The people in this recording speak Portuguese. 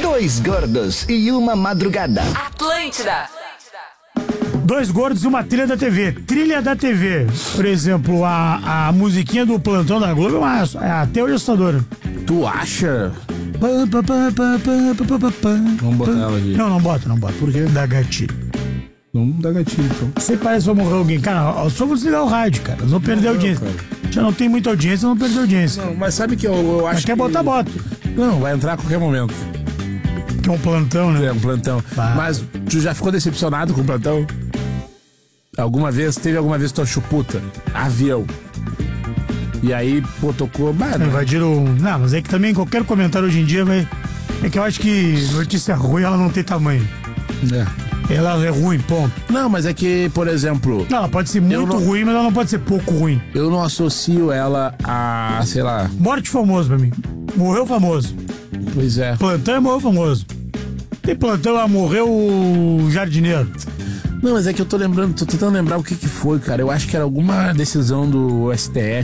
Dois gordos e uma madrugada. Atlântida. Dois gordos e uma trilha da TV. Trilha da TV. Por exemplo, a musiquinha do Plantão da Globo é até hoje assustadora. Tu acha? Vamos botar ela aqui. Não bota. Por quê? Dá gatilho. Não dá gatilho, então. Você parece que vai morrer alguém. Cara, só vou desligar o rádio, cara. Nós vamos perder a audiência. Já não tem muita audiência, não perder a audiência. Não, mas sabe que eu acho mas quer que... botar, bota. Não, vai entrar a qualquer momento. Que é um plantão, né? É um plantão. Bah. Mas tu já ficou decepcionado com o plantão? Teve alguma vez tua chuputa? Avião. E aí, pô, tocou... Invadiram... Não, mas é que também qualquer comentário hoje em dia vai... É que eu acho que notícia ruim, ela não tem tamanho. Ela é ruim, ponto. Não, mas é que, por exemplo... Não, ela pode ser muito ruim, mas ela não pode ser pouco ruim. Eu não associo ela a, sei lá... Morte famoso pra mim. Morreu famoso. Pois é. Plantão morreu famoso. Tem plantão, morreu o jardineiro. Não, mas é que eu tô tentando lembrar o que foi, cara. Eu acho que era alguma decisão do STF.